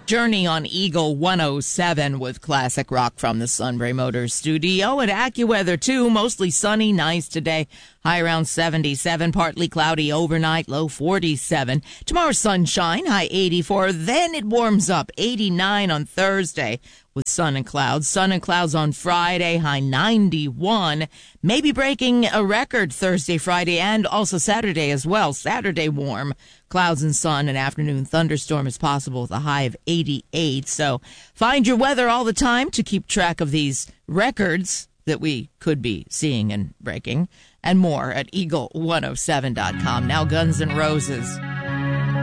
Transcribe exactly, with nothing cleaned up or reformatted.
Journey on Eagle one oh seven with classic rock from the Sunbury Motors studio. At AccuWeather, too, mostly sunny, nice today. High around seventy-seven, partly cloudy overnight, low forty-seven. Tomorrow, sunshine, high eighty-four. Then it warms up, eighty-nine on Thursday with sun and clouds. Sun and clouds on Friday, high ninety-one. Maybe breaking a record Thursday, Friday, and also Saturday as well. Saturday warm. Clouds and sun, an afternoon thunderstorm is possible with a high of eighty-eight. So find your weather all the time to keep track of these records that we could be seeing and breaking, and more at eagle one oh seven dot com. Now Guns N' Roses.